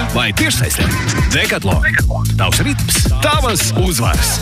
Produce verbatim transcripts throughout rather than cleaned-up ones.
vai tiešsaistē. Decathlon. Tavs ritms, tavas uzvaras.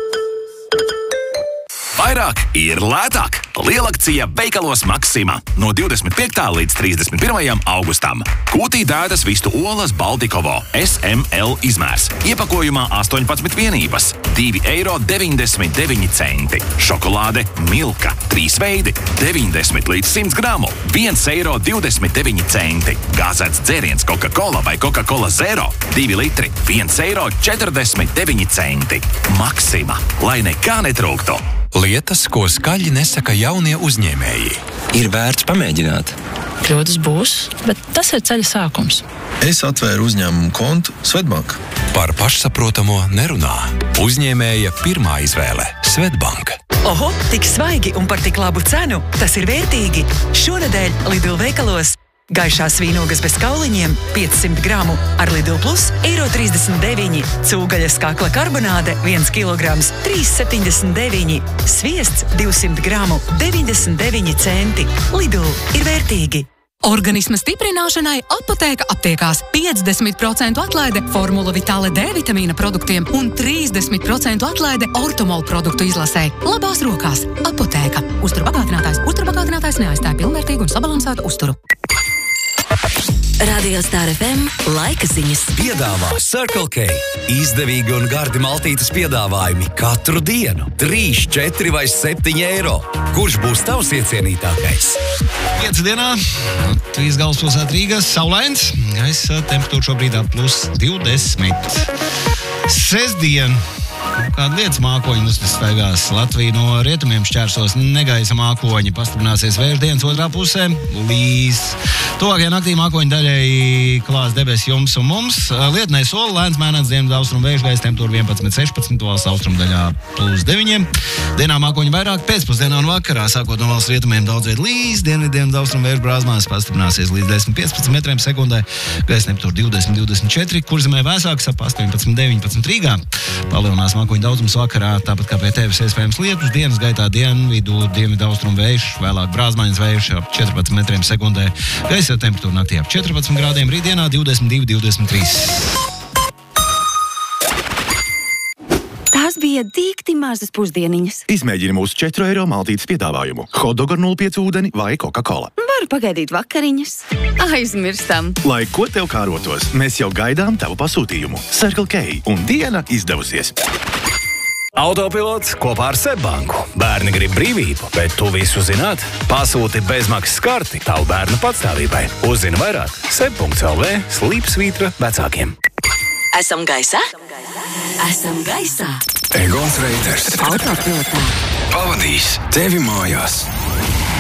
Vairāk ir lētāk. Lielakcija veikalos Maxima no divdesmit piektā līdz trīsdesmit pirmajam augustam. Kūtī dētas vistu olas Baltikovo S M L izmērs. Iepakojumā astoņpadsmit vienības. divi eiro deviņdesmit deviņi centi. Šokolāde Milka. Trīs veidi. deviņdesmit līdz simts gramu. viens eiro divdesmit deviņi centi. Gāzēts dzēriens Coca-Cola vai Coca-Cola Zero. divi litri. viens eiro četrdesmit deviņi centi. Maxima. Lai nekā netrūktu. Lietas, ko skaļi nesaka jaunie uzņēmēji. Ir vērts pamēģināt. Kļūdas būs, bet tas ir ceļa sākums. Es atvēru uzņēmumu kontu Svetbank. Par pašsaprotamo nerunā. Uzņēmēja pirmā izvēle – Svetbank. Oho, tik svaigi un par tik labu cenu. Tas ir vērtīgi. Šonedēļ Lidl veikalos. Gaišās vīnogas bez kauliņiem piecsimt gramu ar Lidl Plus eiro trīsdesmit deviņi. Cūgaļas kakla karbonāde viens kilograms trīs septiņdesmit deviņi. Sviests divsimt gramu deviņdesmit deviņi centi. Lidl ir vērtīgi. Organisma stiprināšanai Apotēka aptiekās piecdesmit procentu atlaide Formula Vitale D vitamīna produktiem un trīsdesmit procentu atlaide Ortomol produktu izlasē. Labās rokās Apotēka. Uzturu bagātinātājs. Uzturu bagātinātājs neaizstāja pilnvērtīgu un sabalansētu uzturu. Radio Star F M laika ziņas. Piedāvā Circle K. Izdevīgi un gardi maltītes piedāvājumi katru dienu. trīs, četri vai septiņi eiro. Kurš būs tavs iecienītākais? Pieci dienā, trīs galvaspilsēta Rīgas, saulains. Gaisa temperatūra šobrīd ap plus divdesmit. Sestdien. Kāda lietas mākoņi uztaisvaigās. Latvija no rietumiem šķērsos negaisa mākoņi. Pastiprināsies vējš dienas otrā pusē. Līs. Tuvākajā naktī mākoņi daļai klās debes jums un mums. Lietnē sola, lēns mēnens dienas austrumu vējš, gaisa temperatūra vienpadsmit sešpadsmit, valsts austrumu daļā plus deviņi. Dienā mākoņi vairāk, pēcpusdienā un vakarā, sākot no valsts rietumiem daudz viet līs, dienvidiem austrumu vējš brāzmās pastiprināsies līdz desmit piecpadsmit metriem sekundē. Gaisa temperatūra divdesmit divdesmit četri, Kurzemē vēsāks ap astoņpadsmit deviņpadsmit Rīgā. Palielinās mākoņu daudzums vakarā, tāpat kā pie tevis iespējams lietus, dienas gaitā dienvidu, dienvidu austrumu vējš, vēlāk brāzmaiņas vējš ap četrpadsmit metriem sekundē. Gaisa temperatūra naktī ap četrpadsmit grādiem, rītdienā divdesmit divi divdesmit trīs. Tās bija dīkti mazas pusdieniņas. Izmēģini mūsu četru eiro maltītes piedāvājumu. Hotdog ar nulle pieci ūdeni vai Coca-Cola. Varu pagaidīt vakariņas. Aizmirstam. Lai ko tev kārotos, mēs jau gaidām tavu pasūtījumu. Circle K un diena izdevusies. Autopilots kopā ar Svetbanku. Bērni grib brīvību, bet tu visu zināt? Pasūti bezmaksas karti tavu bērnu patstāvībai. Uzzini vairāk seb punkts el vē slīpsvītra vecākiem. Esam gaisā? Esam gaisā. Egons Reiters Autopilotā pavadīs tevi mājās.